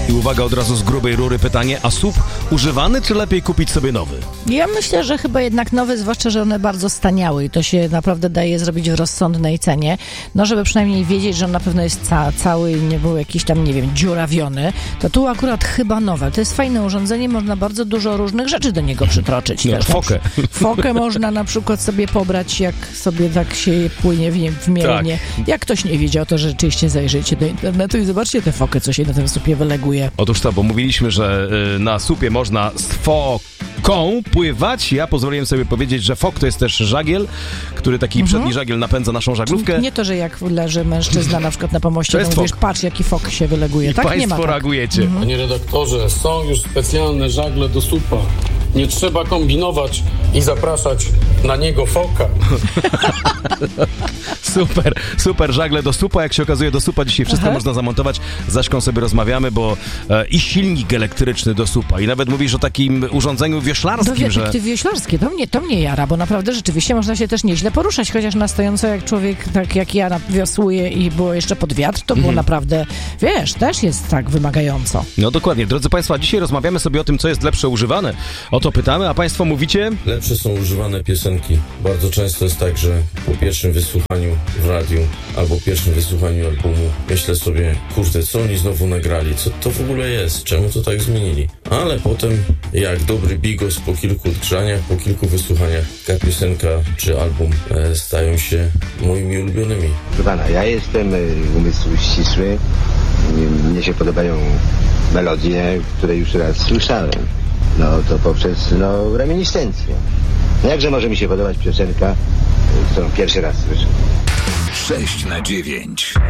I uwaga, od razu z grubej rury pytanie, a SUV używany, czy lepiej kupić sobie nowy? Ja myślę, że chyba jednak nowy, zwłaszcza, że one bardzo staniały i to się naprawdę daje zrobić w rozsądnej cenie. No, żeby przynajmniej wiedzieć, że on na pewno jest cały i nie był jakiś tam, nie wiem, dziurawiony, to tu akurat chyba nowe. To jest fajne urządzenie, można bardzo dużo różnych rzeczy do niego przytroczyć. No, też. fokę. Fokę można na przykład sobie pobrać, jak sobie tak się płynie w Mielinie. Tak. Jak ktoś nie wiedział, to rzeczywiście zajrzyjcie do internetu i zobaczcie tę fokę, co się na tym słupie wyleguje. Otóż to, bo mówiliśmy, że na słupie można z foką pływać. Ja pozwoliłem sobie powiedzieć, że fok to jest też żagiel, który taki przedni żagiel napędza naszą żaglówkę. Nie to, że jak leży mężczyzna na przykład na pomoście, to mówisz, patrz jaki fok się wyleguje. I tak? państwo nie ma tak. reagujecie. Panie redaktorze, są już specjalne żagle do słupa. Nie trzeba kombinować i zapraszać na niego foka. Super, żagle do słupa. Jak się okazuje, do słupa dzisiaj wszystko można zamontować. Z Aśką sobie rozmawiamy, bo i silnik elektryczny do słupa. I nawet mówisz o takim urządzeniu wioślarskim, że... wioślarskie, to mnie jara, bo naprawdę rzeczywiście można się też nieźle poruszać, chociaż na stojąco jak człowiek, tak jak ja wiosłuję i było jeszcze pod wiatr, to było naprawdę, wiesz, też jest tak wymagająco. No dokładnie. Drodzy Państwo, dzisiaj rozmawiamy sobie o tym, co jest lepsze używane. O to pytamy, a Państwo mówicie? Lepsze są używane piosenki. Bardzo często jest tak, że po pierwszym wysłuchaniu w radiu albo pierwszym wysłuchaniu albumu myślę sobie, kurde, co oni znowu nagrali? Co to w ogóle jest? Czemu to tak zmienili? Ale potem, jak dobry bigos, po kilku odgrzaniach, po kilku wysłuchaniach, ta piosenka czy album stają się moimi ulubionymi. Pana, ja jestem umysł ścisły. Mnie się podobają melodie, które już raz słyszałem. No to poprzez reminiscencję. No jakże może mi się podobać piosenka, którą pierwszy raz słyszę? 6 na 9.